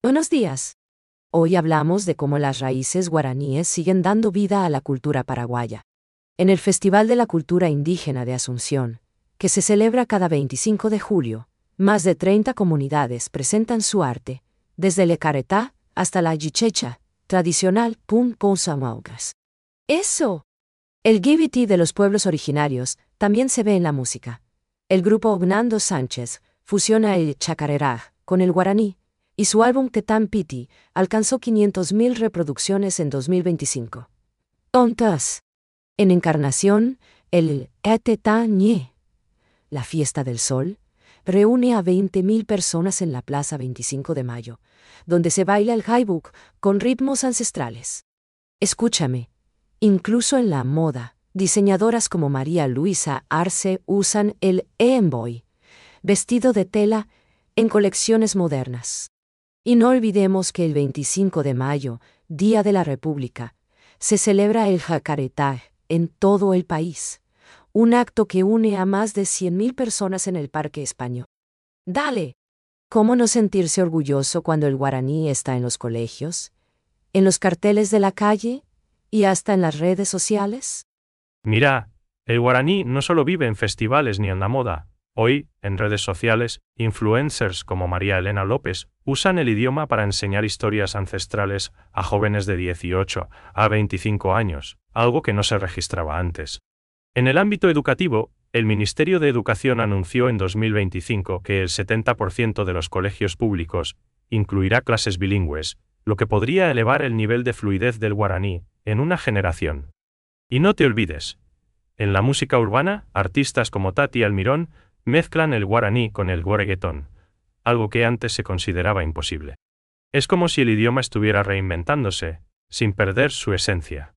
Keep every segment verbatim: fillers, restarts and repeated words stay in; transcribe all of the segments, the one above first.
Buenos días. Hoy hablamos de cómo las raíces guaraníes siguen dando vida a la cultura paraguaya. En el Festival de la Cultura Indígena de Asunción, que se celebra cada veinticinco de julio, más de treinta comunidades presentan su arte, desde el caretá hasta la yichecha, tradicional pun pousamaugas. ¡Eso! El gibiti de los pueblos originarios también se ve en la música. El grupo Ognando Sánchez fusiona el chacarerá con el guaraní, y su álbum Tetán Piti alcanzó quinientas mil reproducciones en dos mil veinticinco. Tontas. En Encarnación, el Etetán Ñe, la fiesta del sol, reúne a veinte mil personas en la Plaza veinticinco de mayo, donde se baila el haibuk con ritmos ancestrales. Escúchame, incluso en la moda, diseñadoras como María Luisa Arce usan el emboy, vestido de tela, en colecciones modernas. Y no olvidemos que el veinticinco de mayo, Día de la República, se celebra el jacaretá en todo el país, un acto que une a más de cien mil personas en el Parque Español. ¡Dale! ¿Cómo no sentirse orgulloso cuando el guaraní está en los colegios, en los carteles de la calle y hasta en las redes sociales? Mira, el guaraní no solo vive en festivales ni en la moda. Hoy, en redes sociales, influencers como María Elena López usan el idioma para enseñar historias ancestrales a jóvenes de dieciocho a veinticinco años, algo que no se registraba antes. En el ámbito educativo, el Ministerio de Educación anunció en dos mil veinticinco que el setenta por ciento de los colegios públicos incluirá clases bilingües, lo que podría elevar el nivel de fluidez del guaraní en una generación. Y no te olvides, en la música urbana, artistas como Tati Almirón mezclan el guaraní con el reggaetón, algo que antes se consideraba imposible. Es como si el idioma estuviera reinventándose, sin perder su esencia.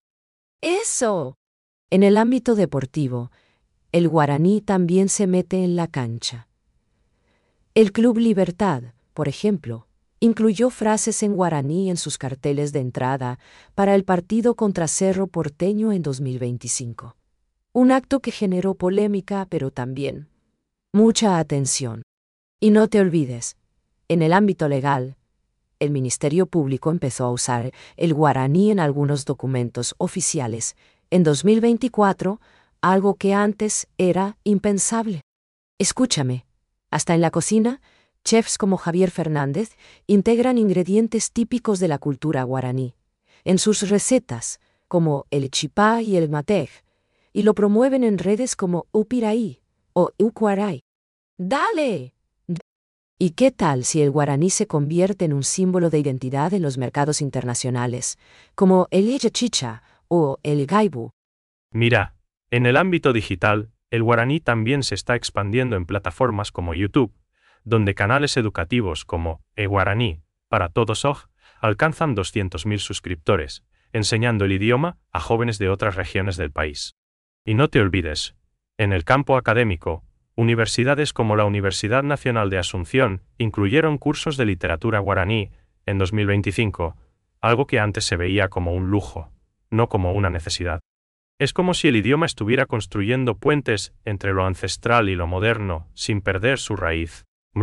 ¡Eso! En el ámbito deportivo, el guaraní también se mete en la cancha. El Club Libertad, por ejemplo, incluyó frases en guaraní en sus carteles de entrada para el partido contra Cerro Porteño en dos mil veinticinco. Un acto que generó polémica, pero también mucha atención. Y no te olvides, en el ámbito legal, el Ministerio Público empezó a usar el guaraní en algunos documentos oficiales en dos mil veinticuatro, algo que antes era impensable. Escúchame, hasta en la cocina, chefs como Javier Fernández integran ingredientes típicos de la cultura guaraní en sus recetas, como el chipá y el matej, y lo promueven en redes como Upiraí o Ucuaray. ¡Dale! ¿Y qué tal si el guaraní se convierte en un símbolo de identidad en los mercados internacionales, como el yachicha o el gaibu? Mira, en el ámbito digital, el guaraní también se está expandiendo en plataformas como YouTube, donde canales educativos como eGuaraní, para Todos O J, alcanzan doscientos mil suscriptores, enseñando el idioma a jóvenes de otras regiones del país. Y no te olvides, en el campo académico, universidades como la Universidad Nacional de Asunción incluyeron cursos de literatura guaraní en dos mil veinticinco, algo que antes se veía como un lujo, no como una necesidad. Es como si el idioma estuviera construyendo puentes entre lo ancestral y lo moderno, sin perder su raíz.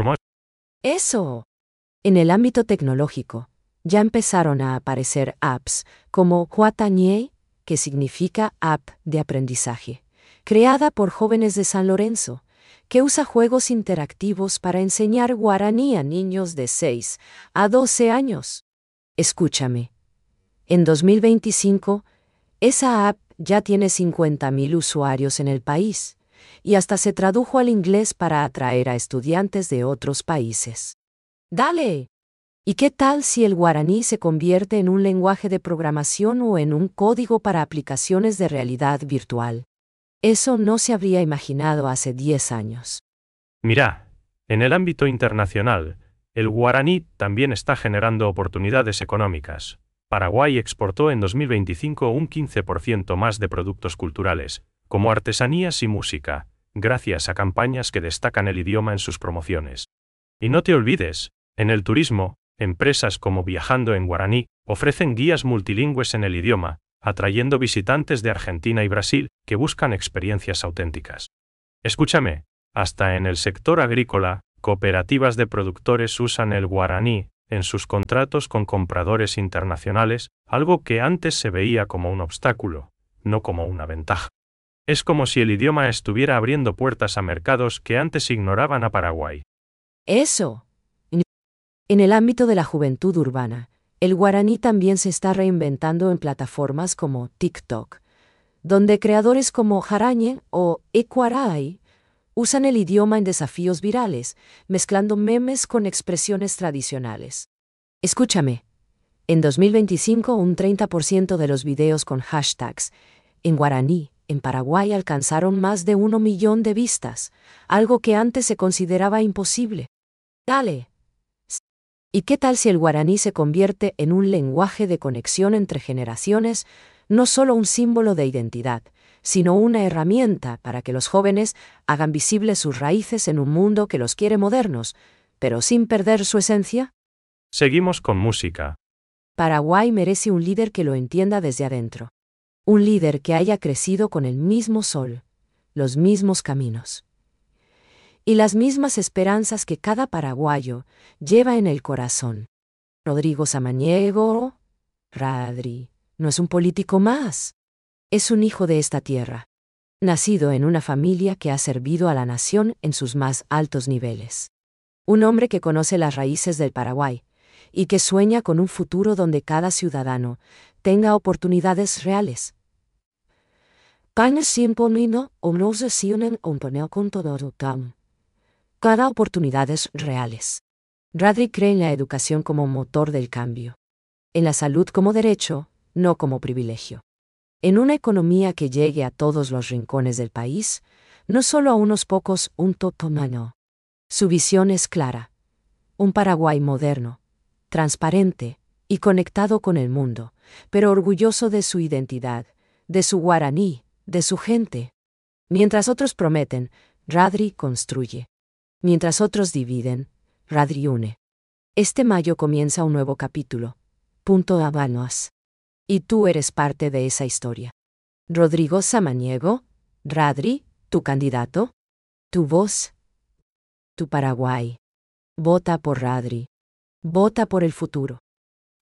¡Eso! En el ámbito tecnológico, ya empezaron a aparecer apps como Huatañé, que significa App de Aprendizaje, creada por jóvenes de San Lorenzo, que usa juegos interactivos para enseñar guaraní a niños de seis a doce años. Escúchame. En dos mil veinticinco, esa app ya tiene cincuenta mil usuarios en el país, y hasta se tradujo al inglés para atraer a estudiantes de otros países. ¡Dale! ¿Y qué tal si el guaraní se convierte en un lenguaje de programación o en un código para aplicaciones de realidad virtual? Eso no se habría imaginado hace diez años. Mira, en el ámbito internacional, el guaraní también está generando oportunidades económicas. Paraguay exportó en dos mil veinticinco un quince por ciento más de productos culturales, como artesanías y música, gracias a campañas que destacan el idioma en sus promociones. Y no te olvides, en el turismo, empresas como Viajando en Guaraní ofrecen guías multilingües en el idioma, atrayendo visitantes de Argentina y Brasil que buscan experiencias auténticas. Escúchame, hasta en el sector agrícola, cooperativas de productores usan el guaraní en sus contratos con compradores internacionales, algo que antes se veía como un obstáculo, no como una ventaja. Es como si el idioma estuviera abriendo puertas a mercados que antes ignoraban a Paraguay. Eso. En el ámbito de la juventud urbana, el guaraní también se está reinventando en plataformas como TikTok, donde creadores como Jarañe o Ecuaray usan el idioma en desafíos virales, mezclando memes con expresiones tradicionales. Escúchame. En dos mil veinticinco, un treinta por ciento de los videos con hashtags en guaraní en Paraguay alcanzaron más de un millón de vistas, algo que antes se consideraba imposible. Dale. ¿Y qué tal si el guaraní se convierte en un lenguaje de conexión entre generaciones, no solo un símbolo de identidad, sino una herramienta para que los jóvenes hagan visibles sus raíces en un mundo que los quiere modernos, pero sin perder su esencia? Seguimos con música. Paraguay merece un líder que lo entienda desde adentro. Un líder que haya crecido con el mismo sol, los mismos caminos y las mismas esperanzas que cada paraguayo lleva en el corazón. Rodrigo Samaniego, Radri, no es un político más. Es un hijo de esta tierra, nacido en una familia que ha servido a la nación en sus más altos niveles. Un hombre que conoce las raíces del Paraguay y que sueña con un futuro donde cada ciudadano tenga oportunidades reales. Panes sin pomino o no se sienten un panel con todo tam. Cada oportunidades reales. Radri cree en la educación como motor del cambio. En la salud como derecho, no como privilegio. En una economía que llegue a todos los rincones del país, no solo a unos pocos, un totomano. Su visión es clara. Un Paraguay moderno, transparente y conectado con el mundo, pero orgulloso de su identidad, de su guaraní, de su gente. Mientras otros prometen, Radri construye. Mientras otros dividen, Radri une. Este mayo comienza un nuevo capítulo. Punto Habanos. Y tú eres parte de esa historia. Rodrigo Samaniego, Radri, tu candidato, tu voz, tu Paraguay. Vota por Radri. Vota por el futuro.